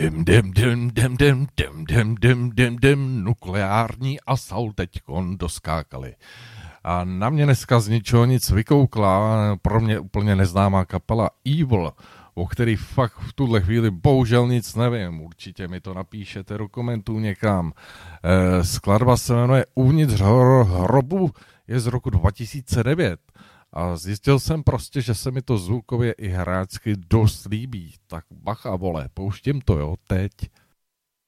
Nukleární asal teďkon doskákali. A na mě dneska z ničeho nic vykoukla pro mě úplně neznámá kapela Evil, o který fakt v tuhle chvíli bohužel nic nevím. Určitě mi to napíšete do komentů někam. Skladba se jmenuje Uvnitř hrobu, je z roku 2009. A zjistil jsem prostě, že se mi to zvukově i hráčsky dost líbí. Tak bacha vole, pouštím to jo, teď.